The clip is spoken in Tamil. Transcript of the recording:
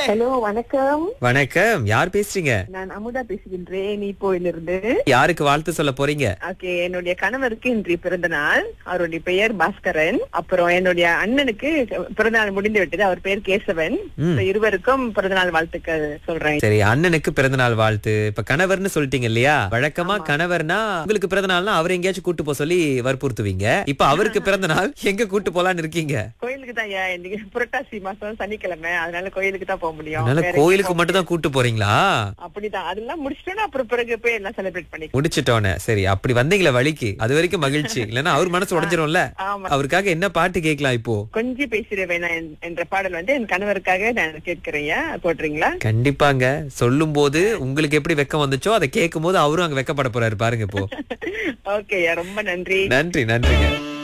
ஹலோ, வணக்கம். வணக்கம். யார் பேசுறீங்க? நான் அமுதா பேசுகின்றேன், நீப்போயிலிருந்து. யாருக்கு வாழ்த்து சொல்ல போறீங்க? ஓகே, என்னுடைய கணவருக்கு இன்று பிறந்த நாள். அவருடைய பெயர் பாஸ்கரன். அப்புறம் என்னுடைய அண்ணனுக்கு பிறந்த நாள் முடிந்து விட்டது. அவர் பெயர் கேசவன். So, இருவருக்கும் பிறந்த நாள் வாழ்த்துக்கள் சொல்றேன். சரி, அண்ணனுக்கு பிறந்த நாள் வாழ்த்து. இப்ப கணவர்னு சொல்லிட்டீங்க இல்லையா? வழக்கமா கணவர்னா உங்களுக்கு பிறந்த நாள்னா அவர் எங்கேயாச்சும் கூட்டு போக சொல்லி வற்புறுத்துவீங்க. இப்ப அவருக்கு பிறந்த நாள் எங்க கூட்டு போலான்னு இருக்கீங்க? கோயிலுக்கு தான். இன்னைக்கு புரட்டாசி மாசம் சனிக்கிழமை, அதனால கோயிலுக்கு தான் போக முடியும். அதனால வேற கோயிலுக்கு எங்கேயும் மட்டும் தான் கூட்டு போறீங்களா? அப்படிதான். அதெல்லாம் முடிச்சிட்டோன்னா அப்புறம் பிறகு போய் எல்லாம் செலிப்ரேட் பண்ணி. முடிச்சிட்டோன்னு. சரி, அப்படி வந்தீங்களா வழிக்கு? அது வரைக்கும் மகிழ்ச்சி. இல்லன்னா அவர் மனசு உடைஞ்சிரும்ல. ஆமா. அவருக்காக என்ன பாட்டு கேட்கலாம் இப்போ? கொஞ்சம் பேசுறேன் என்ற பாடல் என் கணவருக்காக நான் கேட்கிறேன். போடுறீங்களா? கண்டிப்பாங்க. சொல்லும் போது உங்களுக்கு எப்படி வெக்கம் வந்துச்சோ அதை கேட்கும் போது அவரும் அங்க வெக்கப்பட போறாரு பாருங்க இப்போ. ஓகே, ரொம்ப நன்றி. நன்றி, நன்றிங்க.